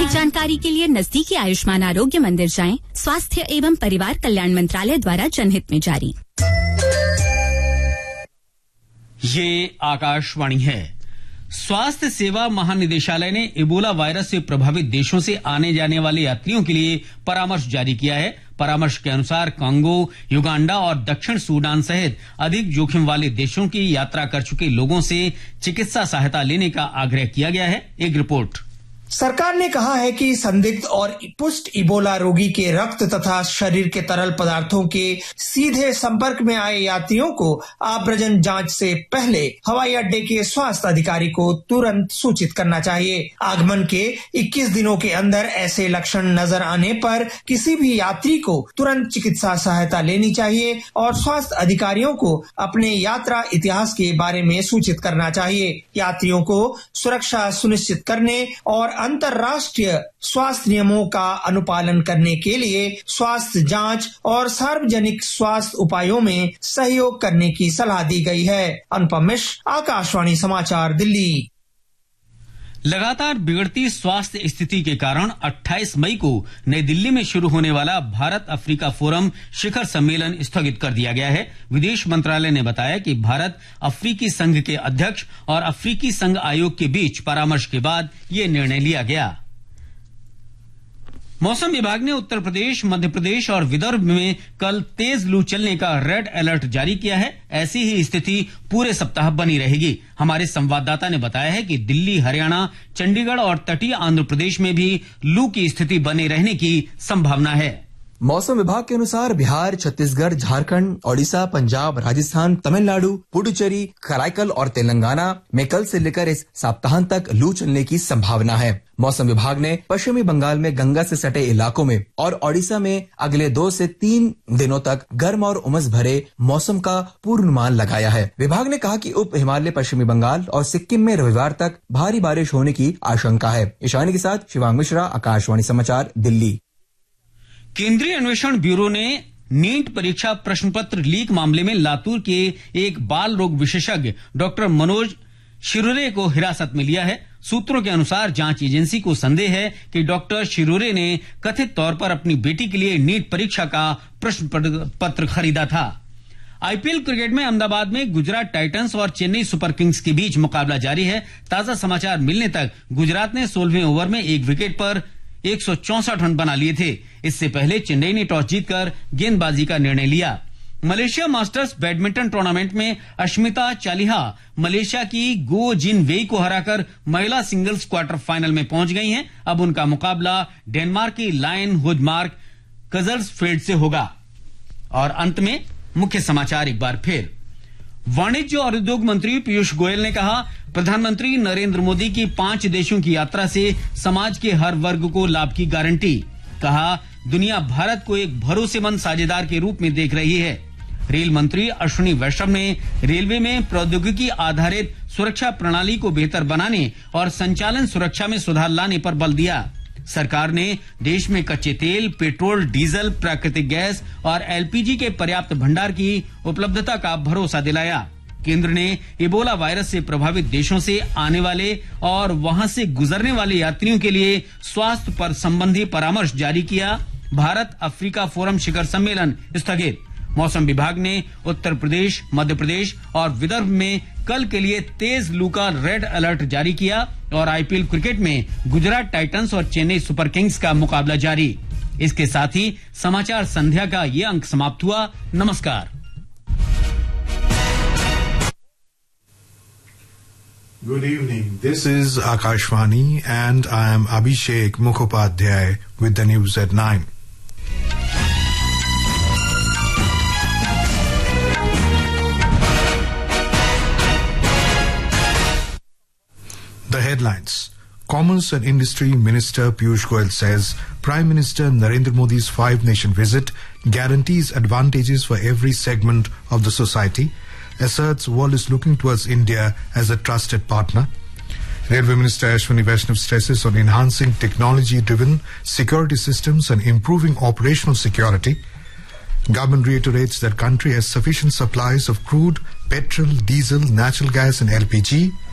अधिक जानकारी के लिए नजदीकी आयुष्मान आरोग्य मंदिर जाएं। स्वास्थ्य एवं परिवार कल्याण मंत्रालय द्वारा जनहित में जारी। ये आकाशवाणी है। स्वास्थ्य सेवा महानिदेशालय ने इबोला वायरस से प्रभावित देशों से आने जाने वाले यात्रियों के लिए परामर्श जारी किया है। परामर्श के अनुसार कांगो, युगांडा और दक्षिण सूडान सहित अधिक जोखिम वाले देशों की यात्रा कर चुके लोगों से चिकित्सा सहायता लेने का आग्रह किया गया है। एक रिपोर्ट। सरकार ने कहा है कि संदिग्ध और पुष्ट इबोला रोगी के रक्त तथा शरीर के तरल पदार्थों के सीधे संपर्क में आए यात्रियों को आव्रजन जांच से पहले हवाई अड्डे के स्वास्थ्य अधिकारी को तुरंत सूचित करना चाहिए। आगमन के 21 दिनों के अंदर ऐसे लक्षण नजर आने पर किसी भी यात्री को तुरंत चिकित्सा सहायता लेनी चाहिए और स्वास्थ्य अधिकारियों को अपने यात्रा इतिहास के बारे में सूचित करना चाहिए। यात्रियों को सुरक्षा सुनिश्चित करने और अंतर्राष्ट्रीय स्वास्थ्य नियमों का अनुपालन करने के लिए स्वास्थ्य जांच और सार्वजनिक स्वास्थ्य उपायों में सहयोग करने की सलाह दी गई है। अनुपम मिश्र, आकाशवाणी समाचार, दिल्ली। लगातार बिगड़ती स्वास्थ्य स्थिति के कारण 28 मई को नई दिल्ली में शुरू होने वाला भारत अफ्रीका फोरम शिखर सम्मेलन स्थगित कर दिया गया है। विदेश मंत्रालय ने बताया कि भारत अफ्रीकी संघ के अध्यक्ष और अफ्रीकी संघ आयोग के बीच परामर्श के बाद ये निर्णय लिया गया। मौसम विभाग ने उत्तर प्रदेश, मध्य प्रदेश और विदर्भ में कल तेज लू चलने का रेड अलर्ट जारी किया है। ऐसी ही स्थिति पूरे सप्ताह बनी रहेगी। हमारे संवाददाता ने बताया है कि दिल्ली, हरियाणा, चंडीगढ़ और तटीय आंध्र प्रदेश में भी लू की स्थिति बने रहने की संभावना है। मौसम विभाग के अनुसार बिहार, छत्तीसगढ़, झारखंड, ओडिशा, पंजाब, राजस्थान, तमिलनाडु, पुडुचेरी, कराईकल और तेलंगाना में कल से लेकर इस सप्ताहांत तक लू चलने की संभावना है। मौसम विभाग ने पश्चिमी बंगाल में गंगा से सटे इलाकों में और ओडिशा में अगले 2 से 3 दिनों तक गर्म और उमस भरे मौसम का पूर्वानुमान लगाया है। विभाग ने कहा कि उप हिमालय, पश्चिमी बंगाल और सिक्किम में रविवार तक भारी बारिश होने की आशंका है। ईशानी के साथ शिवांग मिश्रा, आकाशवाणी समाचार, दिल्ली। केंद्रीय अन्वेषण ब्यूरो ने नीट परीक्षा प्रश्न पत्र लीक मामले में लातूर के एक बाल रोग विशेषज्ञ डॉक्टर मनोज शिरोरे को हिरासत में लिया है। सूत्रों के अनुसार जांच एजेंसी को संदेह है कि डॉक्टर शिरोरे ने कथित तौर पर अपनी बेटी के लिए नीट परीक्षा का प्रश्न पत्र खरीदा था। आईपीएल क्रिकेट में अहमदाबाद में गुजरात टाइटंस और चेन्नई सुपर किंग्स के बीच मुकाबला जारी है। ताजा समाचार मिलने तक गुजरात ने 16वें ओवर में 1 विकेट पर 164 रन बना लिए थे। इससे पहले चेन्नई ने टॉस जीतकर गेंदबाजी का निर्णय लिया। मलेशिया मास्टर्स बैडमिंटन टूर्नामेंट में अश्मिता चालिहा मलेशिया की गो जिन वेई को हराकर महिला सिंगल्स क्वार्टर फाइनल में पहुंच गई हैं। अब उनका मुकाबला डेनमार्क की लायन हुजमार्क कजल्सफेल्ड से होगा। और अंत में मुख्य समाचार एक बार फिर। वाणिज्य और उद्योग मंत्री पीयूष गोयल ने कहा, प्रधानमंत्री नरेंद्र मोदी की 5 देशों की यात्रा से समाज के हर वर्ग को लाभ की गारंटी। कहा, दुनिया भारत को एक भरोसेमंद साझेदार के रूप में देख रही है। रेल मंत्री अश्विनी वैष्णव ने रेलवे में प्रौद्योगिकी आधारित सुरक्षा प्रणाली को बेहतर बनाने और संचालन सुरक्षा में सुधार लाने पर बल दिया। सरकार ने देश में कच्चे तेल, पेट्रोल, डीजल, प्राकृतिक गैस और एलपीजी के पर्याप्त भंडार की उपलब्धता का भरोसा दिलाया। केंद्र ने इबोला वायरस से प्रभावित देशों से आने वाले और वहां से गुजरने वाले यात्रियों के लिए स्वास्थ्य पर संबंधी परामर्श जारी किया। भारत अफ्रीका फोरम शिखर सम्मेलन स्थगित। मौसम विभाग ने उत्तर प्रदेश, मध्य प्रदेश और विदर्भ में कल के लिए तेज लू का रेड अलर्ट जारी किया। और आईपीएल क्रिकेट में गुजरात टाइटंस और चेन्नई सुपर किंग्स का मुकाबला जारी। इसके साथ ही समाचार संध्या का ये अंक समाप्त हुआ। नमस्कार। Good evening. This is Akashvani and I am Abhishek Mukhopadhyay with the news at 9. The headlines. Commerce and Industry Minister Piyush Goyal says Prime Minister Narendra Modi's 5-nation visit guarantees advantages for every segment of the society, asserts world is looking towards India as a trusted partner. Railway Minister Ashwini Vaishnav stresses on enhancing technology-driven security systems and improving operational security. Government reiterates that country has sufficient supplies of crude, petrol, diesel, natural gas and LPG.